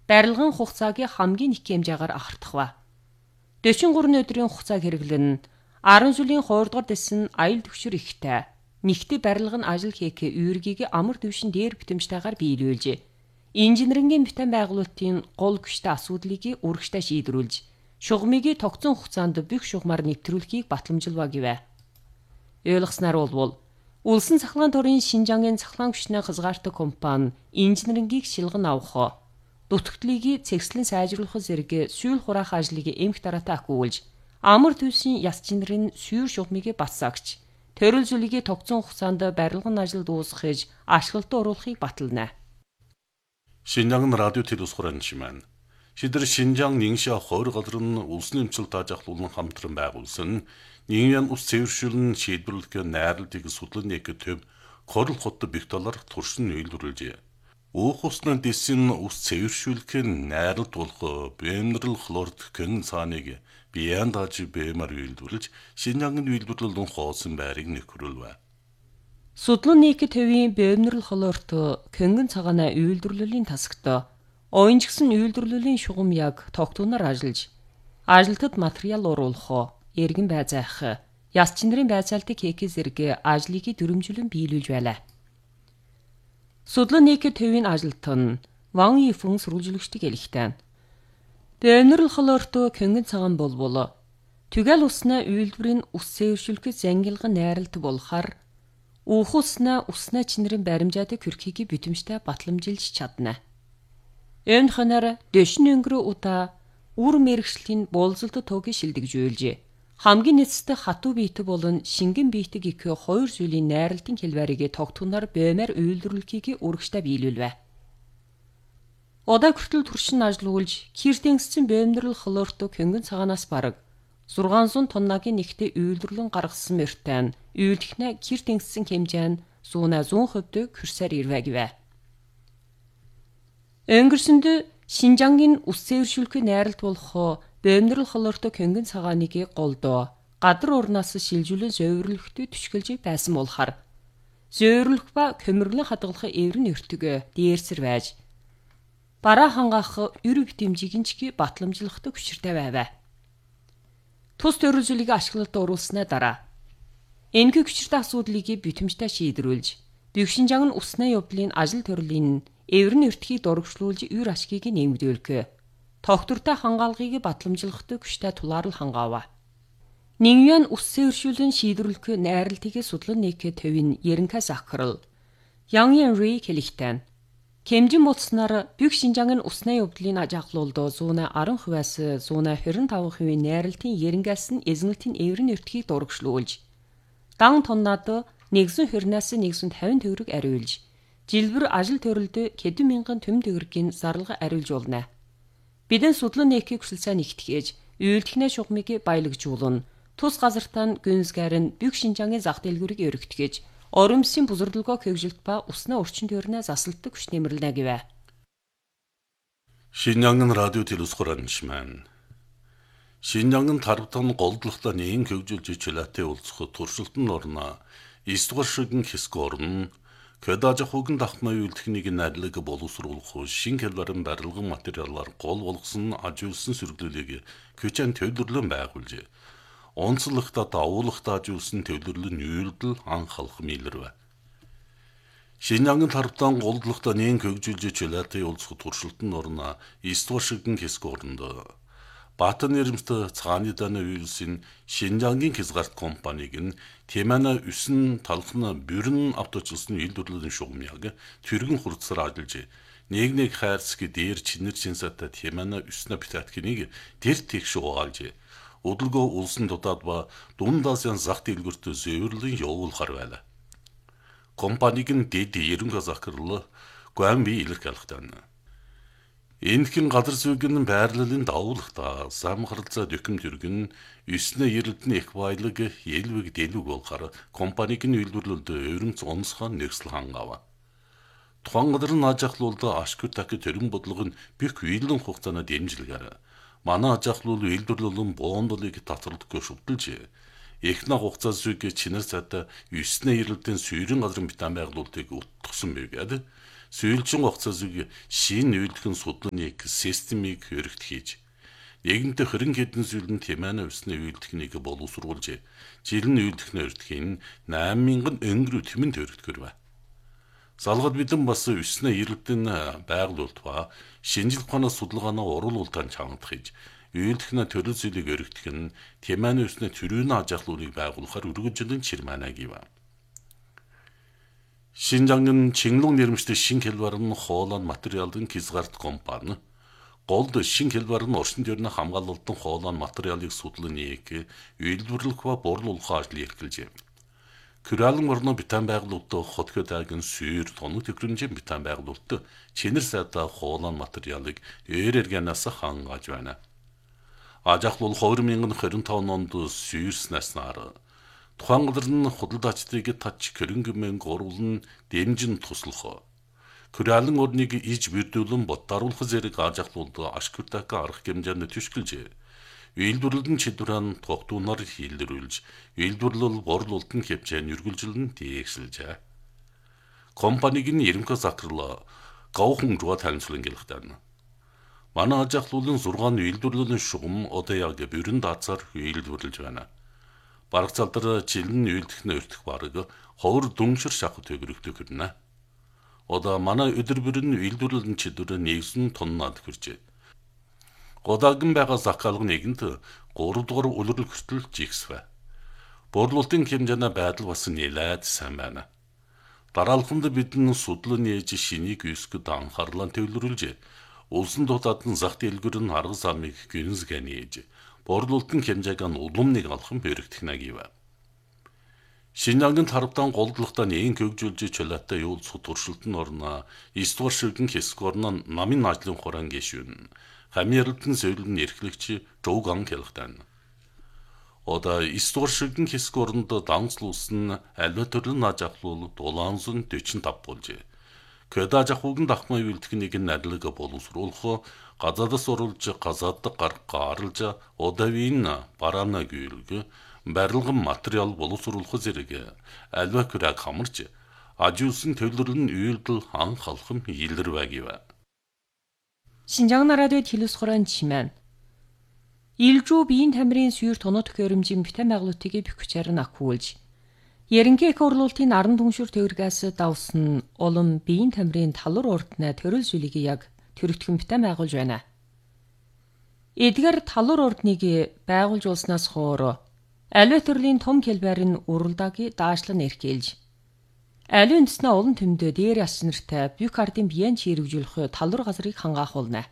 барилгын хугацааг хамгийн их хэмжээгээр ахардах ба. 43 өдрийн хугацааг хэрэглэн 10 жилийн 2 дугаар дэс нь аюул төвшөр ихтэй. Нэгтэй барилга нь ажил хийх үүргийг амар түвшин дээр бүтэмжтэйгээр биелүүлж, инженерингийн битэн байгуулалтын гол хүчтэй асуудлыг үргэлжтэй шийдвэрлэж, шугамыг тогтсон хугацаанд бүх шугамар нэвтрүүлэхийг батламжилва гэвэ. Ойлгосноор болвол Улсын цахилгаан төрийн Шинжаангийн цахилгаан хүчний хязгаартай компани инженерингийг шилгэн авах, дутагдлыг цэгцлэн сайжруулах зэрэг сүүл хураах ажлыг эмх дараатай ахиулж, амар түвшин яс чинрийн сүүр шугамыг батсаагч, төрөл зүйлийг тогтсон хугацаанд барилгын ажил дуусгахж ашиглалтад оруулахыг батална. Шинжаан радио телевизхорон шимэн. Шидэр Шинжаан Нингшаа хойр газрын улсын эмчилт ажиглуулан хамтран байгуулсан Нингян ус цэвэршүүлэн шийдвэрлэх найралтыг судлан нэг төв корл хот бих талаар туршин үйлдвэрлэжээ. Уух усны дэсийн ус цэвэршүүлэх найралт болох бенерл хлорд кэн цааныг биеан дааж бэмар үйлдвэрлэж Шинжаангийн үйлдвэрлэлэн хоосон байрыг нөхрүүлвэ. Судлан нэг төвийн бенерл хлорд кэн цагаана үйлдвэрлэлийн тасагт оюунжгсан үйлдвэрлэлийн шугам яг тогтунаар ажиллаж, ажилтад материал оруулах, эргэн байзаах, яс чинрийн байцаалтыг хийх зэрэг ажлыг дүрмжлэн биелүүлж байлаа. Судлан нэг төвийн ажилт нь Ван Йифэн сурвалжлагчдыг хэлэхдээ бенерл хлорд кэн цагаан болбол түгэл усна үйлдвэрийн ус цэвэршүүлэх зангилган найралт болохаар уух усна чинрийн баримжаадаг хүрхийг бүтэмжтэй батламжилж чадна. Энэ ханаар дэшин өнгөрөө удаа үр мэрэгшлийн болзолт тоогийн шилдэгжүүлж, хамгийн нэцтэй хатуу биетэг болон шингэн биетэг их хоёр зүйлийн найралтын хэлбэрийг тогтунаар бэмээр үйлдвэрлэхийг үргэлжтэй биелүүлвэ. Удаа хүртэл туршин ажиллуулж, кир тэнгисийн бенерл хлорд кэн цагаанаас бараг 600 тоннагийн нэгтэй үйлдвэрлэн гаргасан мөртөө үйлдэхнэ кир тэнгисийн хэмжээ нь 100% хүрсээр ирвэ гэвэ. Өнгөрсөнд Шинжаангийн ус цэвэршүүлэх найралт болох бенерл хлорд кэн цагааныг голдоо гадар урнаас шилжүүлэн зөөвөрлөхөд түшгэлж байсан болохоор зөөвөрлөх ба көмөрлөн хадгалах эврэн өртөг дээрсэр байж бараа хангаах өр бүтэмжийг ч батламжлахад хүчиртэй байваа. Тус төрөл зүйлийг ашиглалтад оруулснаа дараа энэхүү хүчиртэй асуудлыг бүтэмжтэй шийдвэрлэж, бүх Шинжаан усны явдлын ажил төрлийн эврэн өртгийг дурагшлуулж өр ашгийг нэмэгдүүлэх, тогтвортой хангаалгыг батламжлахад хүчтэй тулаарл хангаав. Нингян ус цэвэршүүлэн шийдвэрлэх найралтыг судлан нэг төвийн Еренкас Ахрал Ян Янри хэлэхдээ хэмжин болсноор бүх Шинжаангийн усны явдлын ажиглуулд 110%-аас 125% найралтын Еренкас нь эзэнэлтийн эврэн өртгийг дурагшлуулж, дан тоннаад 120-наас 150 төгрөг ариулж, жилбэр ажил төрөлд хэдэн мянган төм төгрөгийн зарлага ариулж болно. Бидэн судлан нэхийг хүсэлцээ нэгтгэж, үйлдэхнээ шугамыг баялагжуулна. Тус газартаа гүнзгийр нь бүх Шинжаангийн зах дэлгүүрийг өргөтгөж, оромсын бузардлагоо хөвжилт ба усны орчин тойрноо засалтдаг хүч нэмэрлэнэ гэвэ. Шинжаангийн радио телевизхорон шимэн. Шинжаангийн тарбтан голдлохтой нээн хөгжүүлж чилаатай уулзах туршилтын орно 9 дугаар шигэн хэсэг орно. Көдаж хуган дахмаа үйлдэхнийг найрлаг боловсруулах шин хэлбэрэн барилгын материалаар гол болгосон ажиулсан сэргэлүүлэг көчэн төвлөрлөн байгуулж, онцлогтой давуулахтай ажиулсан төвлөрлөн үйлдэл анхалах мэлэрвэ. Шинжаангийн тарбтан голдлохтой нээн хөгжүүлж чилаатай уулзах туршилтын орно 9 дугаар шигэн хэсэг орно. Баатар нэрмэт цааны дана үйлсийн Шинжаангийн хязгаарт компаниг нь Темана 9 талхна бүрэн авточлсан үйлдвэрлэлийн шугамяг тэргэн хурцсаар ажиллаж нэг хайрцаг дээр чинэр чинсатай Темана 9 битаткинийг тэр тэгш угаалж удалгоо улсын дудаад ба дундаасын зах дэлгүүрт зөөвөрлөн явуулахар байлаа. Компаниг нь дэд Еренкас Ахрал Гуанби илэрх алхтана. Энэхэн газар зүйн байрлалын давуулахта самхарлцаа дөкөм төргөн 9 эрэлтний их баялаг елвэг дэлвэг болохоор компаниг нь үйлдвэрлэлд өрөнц онцхон нэгсэл хангаав. Тухайн газрын ажиглуулд ашгүй так төрөн бодлого нь бүх үйлдэн хугацаанд дэмжлэгээр манай ажиглуул үйлдвэрлэлэн боондолыг татварлахгүй шүтэлж эхнэ хугацаа зүйг чинэр цаад 9 эрэлтийн сүйрэн газрын битан байгуулалтыг утгсан байгаад сүйэлжин хугацаасыг шин үйлдэх судлааны системийг өргөт хийж нэгэнтээ хорин хэдэн сүүлэн Тимана усны үйлдэхнийг боловсруулж жилэн үйлдэхнээ өртөхийн 8000 өнгөрөө тэмэн төрөгдгөр ба. Залгад бидэн бас усны иргэдэн байгуулалт ба шинжлэх ухааны судалгааны уруулалтанд чангадах хийж үйлдэхнээ төрөл зүйлийг өргөдөх нь Тимана усны төрийн аж ахлуулыг байгуулахаар өргөжлөн чирмана гив. Шинжангын Чинглун нэрмжтэй шин хэлбарын хоолон материалын Кизгарт компани голд шин хэлбарын орчин тойрны хамгаалалтын хоолон материалыг судлааны үйлдвэрлэх ба борлуулах ажлыг эрхэлжээ. Күралан орны битан байгуулалтад хотгодагийн сүйр тоног төхрөмжийн битан байгуулалтад чинэр сайдаа хоолон материалыг эргэнээс хангаж байна. Аж ахлуул 2025 онд сүйрснээр тухайн газрын худалдаачдыг тач хөрөнгөмэн гурван дэмжин туслах. Күралан орныг иж бүрдүүлэн боддаруулах зэрэг аж ахлуулд ашгүртэх арга хэмжээнд түшгэлжээ. Үйлдвэрлэлийн чиглэлээр тогтуунаар хийлрүүлж, үйлдвэрлэл борлуулалтын хэмжээнд үргэлжлэн дээгсэлжээ. Компаниг нь ерөнхий захирал Гаохон руу танилцуулан гэлэхтэн. Манай аж ахлуулын 6 үйлдвэрлэлийн шугам одоо яг бүрэн даацаар үйлдвэрлэж байна. Бараг залдар жилэн үйлдэхнээ өртөх бараг ховор дүншир шахах төгрөгтэй хүрнэ. Одоо манай өдөр бүрэн үйлдвэрлэлийн чиглэлээр нэгэн тоннад хүрчээ. Годагийн байгаа захиалга нэгэнт 3 дугаар үлрэл хүртэл жигсвэ. Борлуулалтын хэмжээний байдал бас нэлээд сайн байна. Дараалханд бидний судлааны ээж шинийг өсгөд анхаарлаа төвлөрүүлж, улсын дутаадын зах дэлгүүр нь арга замыг гүнзгэн ээж, борлуулалтын хэмжээг нь улам нэг алхам бэрэгдэх гив. Шинжангийн тарбтан голдлохтой нээн хөгжүүлж чөлөөтэй юул туршилтын орно 9 дугаар ширхэг хэсэг орно намын ажлын хураан гишүүн Хамирлтын сөйлөн эрхлэгч Жууган хэлхтэн. Одоо 9 дугаар ширхэг хэсэг оронд данцлуулсан аливаа төрлийн аж ахлуул 745 болжээ. Кэда аж ахуйн дахмын үйлдэхнийг нэрлэг боловсруулах, газадас оруулж газад гаргаж одавийн бараана гүйлг барилгын материал боловсруулах зэрэг аливаа күрэг хамарч ажуулсан төвлөрлийн үйлдэл анх алхам илэрвэ гив. Шинжаан радиод хэлс хорон чимэн. Илжүү биеийн тамирын сүйр тоног төхөөрөмжийн битэн байгуулалтыг бэхжээр нь ахуулж. Ерөнхий эко урлуулалтын 10 түншүр төгрөгөөс давсан улам биеийн тамирын талур урднаа төрөл зүйлийг яг төрөгдөхөн битэн байгуулж байна. Эдгээр талур урдныг байгуулж улснаас хойш аливаа төрлийн том хэлбэрийн уралдааг даашлан эрхэлж аливаа үндэснээ олон төмдөө дээр яс нартай бүх ардын биеийн чирэгжүүлэх талур газрыг хангаахулна.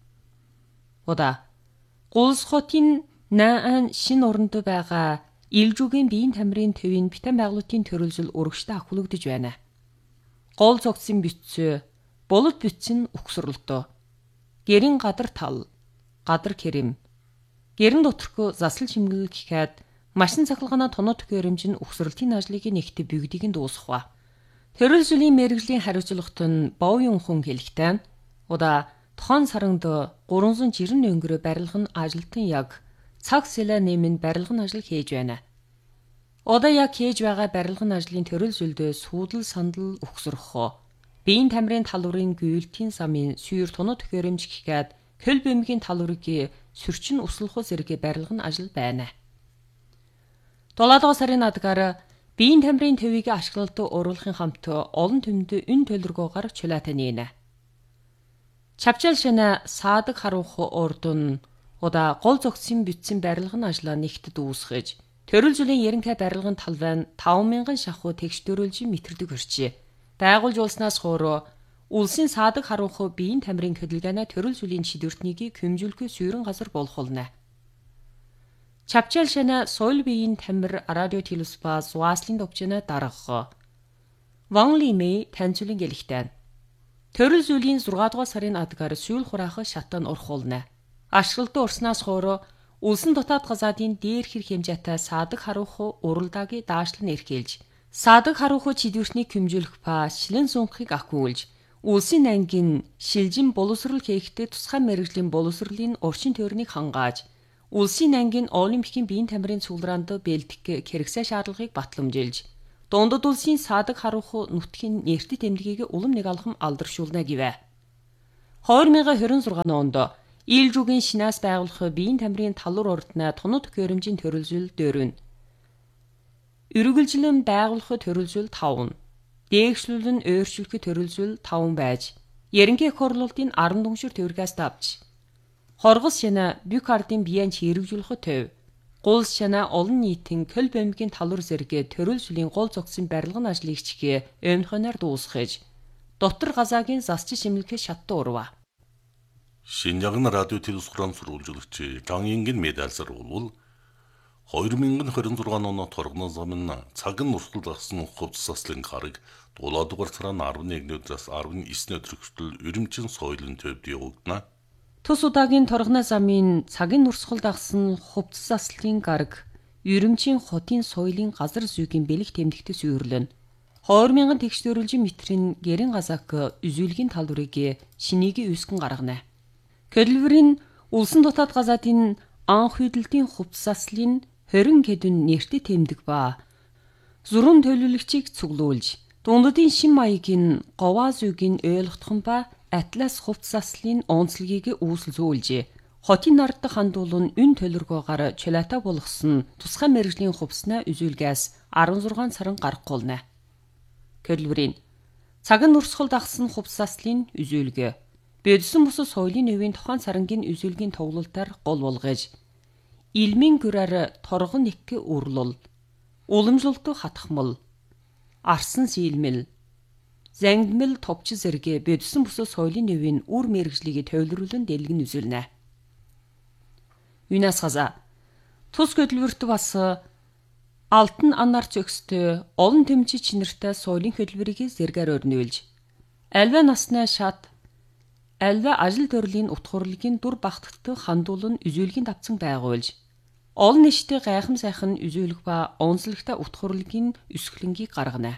Ода Гулс хотын наан шин уранд байгаа Илжүүгийн биеийн тамирын төвийн битэн байгуулалтын төрөлжил урагштай ахуулагдж байна. Гол цогцсон бүтцөө, болот бүтцэн өгсөрлөлтөө. Гэрийн гадар тал, гадар керэм. Гэрэн доторх засал чимгэл гэхэд машин цахилгааны тоног төхөөрөмж нь өгсөрлөлтийн ажлыг нэгт бүгдийг нь дуусгах ба. Төрөлжлийн мэрэгжлийн хариуцлагт нь боовын хүн хэлэхтэй. Удаа тохон саранд 390 өнгөрөө барилга нь ажилтан яг цаг сэлэ нэмэн барилгын ажил хийж байна. Одоо яг хийж байгаа барилгын ажлын төрөлжөлдөө сүүдэл сандал өгсөрөх. Биеийн тамирын талуурын гүйлтийн замын сүйр тоног төхөөрөмж гэхэд хөл бөмбөгийн талуурыг сөрчин услах зэрэг барилгын ажил байна. 7 дугаар сарын адгаар биеийн тамирын төвийг ашиглалтад оруулахын хамт олон төмөд өн төлөргөөр чулаатай нийнэ. Чавчал шинэ саадаг харуухь урдун удаа гол зогссон бүтцэн барилгын ажлаа нэгт дуусгаж төрөлжлийн ерөнхий барилгын талбай нь 5000 шахуу тэгш төрөлжин метрдэг өрчээ. Байгуулж улснаас хойш улсын саадаг харуухь биеийн тамирын хөдөлгөөнөө төрөлжлийн шидвэртнийг хэмжүүлэх сүйрэн газар болох болно. Чавчал шинэ соёл биеийн тамир радио телеспа зуаслын довчнаа дарах. Ван Лимэй танилцуулан гэлэхтэн. Төрөл зүйлийн 6 дугаар сарын адгаар сүүл хураах шатан урхуулна. Ашиглалтад урснаас хойш улсын дотоод газаадын дээр хэр хэмжээтэй саадаг харуухь уралдааг даашлан эрхэлж, саадаг харуухь чидвэртнийг хэмжүүлэх ба шилэн сунхыг ахиулж, улсын ангийн шилжин боловсрол хийхдээ тусгай мэрэгжлийн боловсролын орчин тойрныг хангааж, улсын ангийн олимпикийн биеийн тамирын цуглараанд бэлтгэх хэрэгсээ шаардлагыг батламжилж, дундад улсын саадаг харууху нутгийн нэртэд тэмдгийг улам нэг алхам алдаршуулна гэвэ. 2026 онд Илжүүгийн шинаас байгуулах биеийн тамирын талуур ордны тонод төхөөрөмжийн төрөлжил дөөрөн. Үргэлжлэн байгуулах төрөлжил 5, дээгшлүүлэн өөрчлөх төрөлжил 5 байж, ерөнхий хурлуудын 10 дүншир төвөргөөс давж, хоргос шана Бюкардын биеийн хэрэгжүүлэх төв, гулс шана олон нийтийн көл бомбгийн талуур зэрэг төрөлжлийн гол зогсон барилгын ажлыг чигээ өмнхөнөр дуусгаж, дотор газаагийн засч шимлэхэ шатты урва. Шинжаан радио телевизорын сурвалжлагч Жан Ингийн медальсаар болвол 2026 оны торгоно замын цагын урсгал дагсан хувцас заслын гараг 7 дугаар сарын 11 өдрөөс 19 өдөр хүртэл Үрэмчин соёлын төвд явагдана. Тус удаагийн торгоно замын цагийн урсгал дагсан хувцас заслын гараг Үрэмчин хотын соёлын газар зүйгийн бэлэг тэмдэгтээс үйрлэн 20,000 тэгш төрөлжин метрийн гэрэн газак үзүүлгийн талбарыг шинийгээ үүсгэн гаргана. Хөдөлмөрийн улсын дотоод газаатын анх хөдөлтийн хувцас заслын 20 хэдэн нэртэд тэмдэг ба зурун төлөвлөгчийг цуглуулж, дундадын шин маягийн говаа зүйгийн ойлгохтон ба Атлас хувцас заслын онцлогийг үүсэлзүүлж, хотын нард хандуулан үн төлөргөөгөр чулаата болгосон тусгай мэргэжлийн хувцснаа үзүүлгээс 16 сарын гаргахулна. Хөдөлмөрийн цагын урсгал дагсан хувцас заслын үзүүлэг Бэдсэн бус соёлын өвийн тухайн сарангийн үзүүлгийн тоглолтоор гол болгож, илмийн гүрээр торгон нэг үрлэл, уламжлалт хатхмал, арсан сийлмэл, зангидмэл товч зэрэг бэдсэн бус соёлын өвийн үр мэргэжлийг төвлөрүүлэн дэлгэн үзүүлнэ. Юнас хаза тус хөдөлмөрт бас алтан анаар зөкстэй олон тэмчи чинэртэй соёлын хөдөлмөрийг зэргээр өрнүүлж, альва насны шат альва ажил төрлийн утгуурлын дур багтагт хандуулан үзүүлгийн давцан байгуулж, олон нийттэй гайхам сайхан үзүүлэх ба онцлогтой утгуурлын өсгөлөнгийг гаргана.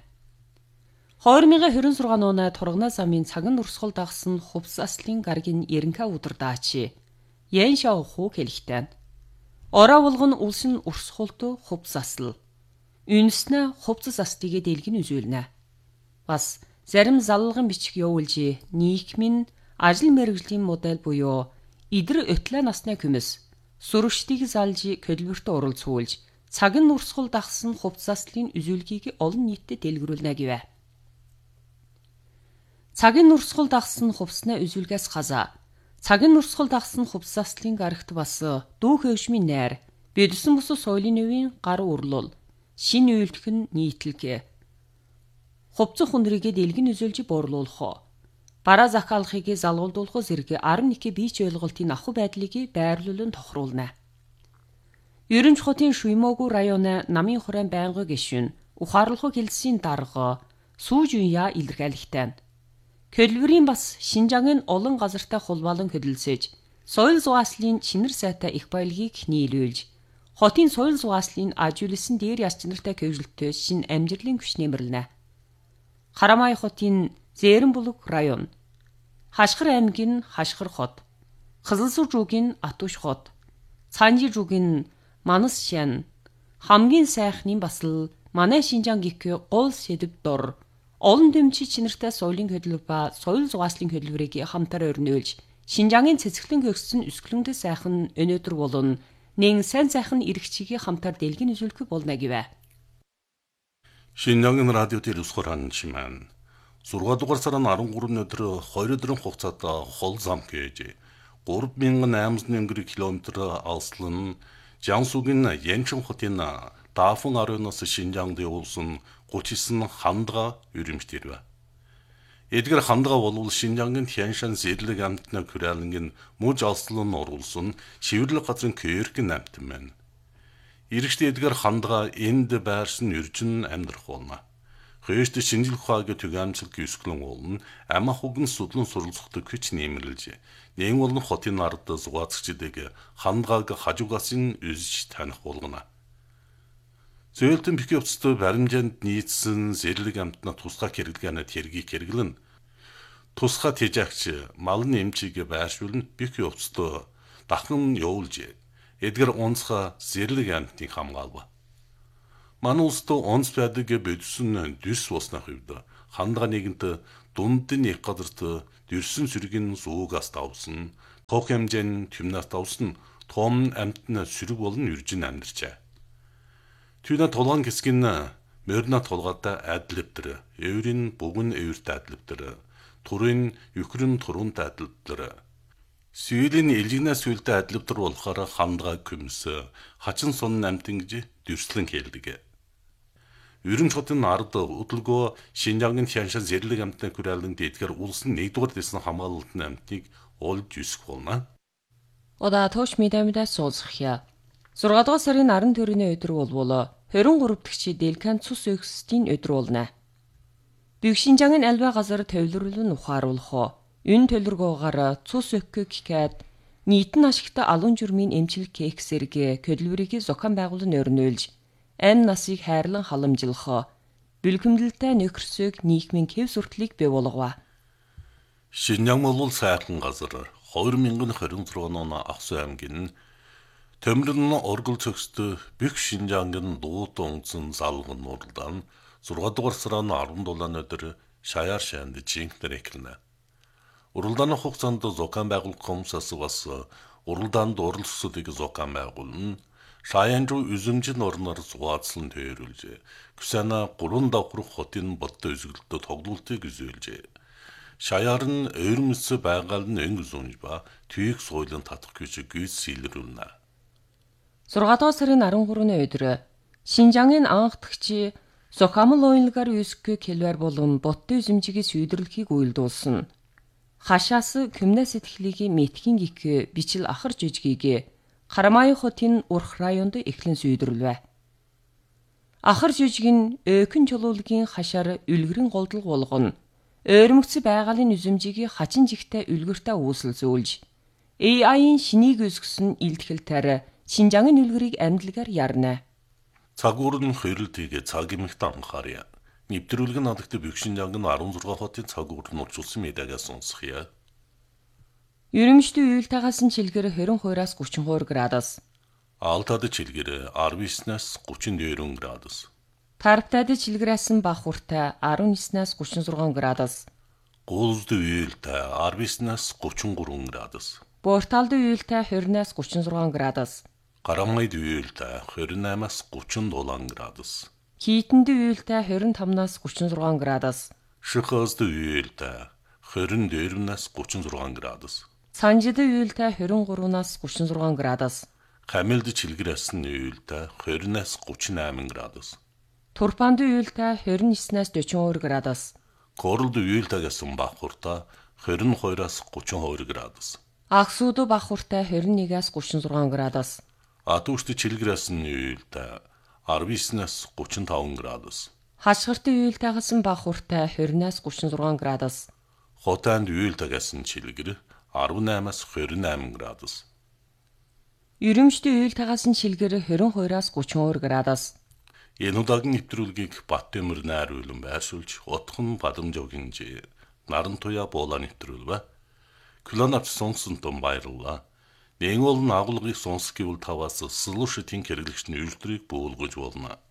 2026 оны торгоно замын цагын урсгал дагсан хувцас заслын гарагийн ерөнхий удирдаач Ян Шаоху хэлэхдээ, ороо болгон улсын урсгалт хувцас засал, үнэснэ хувцас заслыг дэлгэн үзүүлнэ. Бас зарим залалгын бичиг явуулж, нийгмийн ажил мэргэжлийн модель буюу идэр өтлөө насны хүмс сүрвчдийг залж хөдөлмөрт оролцуулж, цагын урсгал дагсан хувцас заслын үзүүлгийг олон нийтэд дэлгэрүүлнэ гэвэ. Цагийн урсгал дагсан хувцсны үзүүлгээс хаза, цагийн урсгал дагсан хувцас заслын гарагт бас дүү хөвшмийн найр, бэдсэн бус соёлын өвийн гар урлал, шин үйлдэх нийтлэг, хувцас хүндрийг дэлгэн үзүүлж буурлуулах, бараа захиалгыг залгуулдуулах зэрэг 11 бийч ойлголтын ахуй байдлыг байрлуулан тохируулна. Үрэмч хотын Шуймогу районы намын хураан байнгын гишүүн ухаарлах хэлсийн дарга Сүүжүнья илэрхийлэхдээ, хөдөлмөрийн бас Шинжаангийн олон газартай хулбаалан хөдөлсөж, соёл зугааслын чинэр сайтай их баялагийг нийлүүлж, хотын соёл зугааслын ажиулсан дээр яс чинартай хөгжилтөй шин амжилтын күч нэмэрлэнэ. Харамай хотын Зээрэнбүлэг район, Хашгир аймгийн Хашгир хот, Қызылсүр жуугийн Атуш хот, Цанжи жуугийн Манас шан, хамгийн сайхны басл манай Шинжаан гих гол сэдв дор олон дэмчи чинэртэй соёлын хөдөлмөр ба соёл зугааслын хөдөлмөрийг хамтаар өрнүүлж, Шинжаангийн цэцэглэн хөгссөн өсгөлөндөө сайхан өнөөдөр болон нэн сайн сайхан эрэгчийг хамтаар дэлгэн үзүүлэх болно гэвэ. Шинжаан радио телевизорын чимэн 6 дугаар сарын 13 өдөр 2 өдрийн хугацаанд хол зам гэж 3800 км алслан Jiangsuгийн Янчин хотын Дафун ареноос Шинжаанд явуулсан 39 хандга үрэмжт ирвэ. Эдгээр хандга болвол Шинжаангийн Тяншан зэрлэг амтны хүрээлэнгийн муж алслан оруулсан шивэрлэг газрын Кёркэн амтан байна. Иргэжтэй эдгээр хандга энд байрсан үржин амьдрах болно. Хөөст шинжлэх ухааны түгээмжлэг гүйсгэлэн уулна амах угэн судлан суралцахдаг хүч нэмэрлэж нэн болон хотын ард зугаацчдыг хандгааг хажуугаас нь үзэж таних болгоно. Зөөлтөн бих явцтай баримжаанд нийцсэн зэрлэг амтна тусгай хэрэглэнэ тэргийг хэрэглэн тусгай тэжаагч малны эмчийг байршуулна бих явцтай дахин явуулж эдгээр онцгой зэрлэг амтныг хамгаалв. Манай улсад онц байдаг бодсон дүрс болсных үед хандгаа нэгэнт дундын нэг газарт дүрсэн сэргийн суугаас давсан, тох хэмжээний тэмнээс давсан том амтны сэрэг болон үржин амьдарчээ. Түүний толгойн хэсгийн морина толгойтой адилвтэр, эврийн бүгэн эвэртэй адилвтэр, турын юхрын турунт адилвтэр. Сүйлийн илгнээс сүйлтэй адилвтэр болохоор хандгаа күмс, хачин сун амтын гэж дүрслэн хэлдэг. Ерөн хотын ард өдөлгөө Шинжангийн хяншин зэрлэг амтны хүрээлэн дэдгэр улсын 1-р дэсн хамгаалалтын амтныг олж үсэх болно. Одоо тоош мэдэмдээ суулцахъя. 6-р сарын 14-ний өдөр болвол 23 дахь Дэлкан цус өгсдийн өдөр болно. Büyük Шинжангийн альва газар төвлөрүүлэн ухааруулах. Энэ төлөргөөгөр цус өгөх гэхэд нийтэн ашигтай алуун журмын эмчилэг кексэрэг хөдөлмөрийг зохион байгуулан өрнөөлж амь насыг хайрлан халамжлах бэлгэмдэлтэй нөхөрсөг нийгмийн хэв сурталыг бий болгов. Шинжаан бол сайхан газар 2026 оны Аксу аймгийн Төмрөн оргил цогцтой Büyük Шинжангийн дууд онгцон залгын уралдаан 6-р сарын 17-ны өдөр шаяар шанд жинхнэр эхэлнэ. Уралдааны хугацаанд зохион байгуулах комиссаас бас уралдаанд оролцсодыг зохион байгуулна. Шаяан руу үзэмжин орноор зугаацлан тээруулжээ. Күсана 3 давхрах хотын бодтой үзэгдэлтэй тоглолтыг үзүүлжээ. Шаяар нь ойрмөс байгаал нь өнгө зүүнж ба түйх соёлын татах гэж гүйс сэлрүүлнэ. 6-р сарын 13-ны өдөр Шинжангийн анхдагч зохиомл уянлагаар үсгэх хэлбэр болон бодтой үзэмжийг сүйдэрлэхийг уйлдуулсан. Хашаас Кюмнэс сэтгэлийг метхийн гих бичил ахар жижигийг Карамай хотын урх районд эхлэн сүйдэрлэв. Ахар жижиг нь өөхөн чулуулгийн хашаар үлгэрийн голдлог болгоно. Ойрмогц байгалийн үзэмжийг хачин жигтэй үлгэртэй үүсэл зөөлж AI-ийн шинийг өсгсөн илтгэлээр Шинжангийн үлгэрийг амьдлагаар ярна. Цагуур нь хөрөлтийг цаг эмэгт анхаарья. Нэвтрүүлэг нь надад Büyük Шинжангийн 16 хотын цагуур нь урчулсан медагаас сонсхийа. Ерөнхийдөө уйлтаагаас нь чилгэр 22-аас 32 градус. Алтад чилгэр 19-аас 34 градус. Тарптад чилгэрээс нь бага хүртэ 19-аас 36 градус. Гуулд уйлтаа 19-аас 33 градус. Борталд уйлтаа 20-аас 36 градус. Карамайд уйлтаа 28-аас 37 градус. Хийтэнд уйлтаа 25-наас 36 градус. Шихост уйлтаа 24-наас 36 градус. Санжид уйлтаа 23-наас 36 градус. Хамилд чилгэрээс нь уйлтаа 20-наас 38 градус. Турпанд уйлтаа 29-наас 42 градус. Королд уйлтаагаас бахуртаа 22-аас 32 градус. Аксууд бахуртаа 21-аас 36 градус. Атушд чилгэрээс нь уйлтаа 19-наас 35 градус. Хашгирт уйлтаагаас бахуртаа 20-наас 36 градус. Хотанд уйлтаагаас чилгэр 18-аас 28 градус. Ерөнхийдөө уйлтаагаас шилгэр 22-аас 32 градус. Энэ удаагийн нэвтрүүлгийг Баттэмэр найруулан байршуулж, утхан Бадамжав гинжээ. Наран туяа буулаа нэвтрүүлвэ. Клонавч сонсон том баярлалаа. Нэг бол агуулгыг сонсох гэвэл таваас слушатын хэрэглэгчний үйлдвэрийг буулгаж болно.